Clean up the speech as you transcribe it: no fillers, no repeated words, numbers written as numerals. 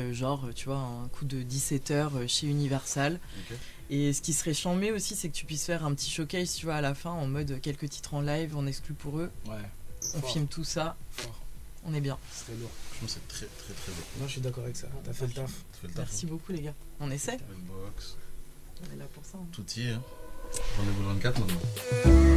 genre, tu vois, un coup de 17h chez Universal. Ok. Et ce qui serait chambé aussi, c'est que tu puisses faire un petit showcase, tu vois, à la fin, en mode quelques titres en live, en exclu pour eux. Ouais. On Fort. filme tout ça, Fort. on est bien. Ce serait lourd. Franchement, c'est très très très beau. Non, je suis d'accord avec ça. T'as fait le taf. Tu fais le taf. Merci beaucoup, les gars. On essaie. Box. On est là pour ça. Tout y est. Hein. Rendez-vous le 24 maintenant.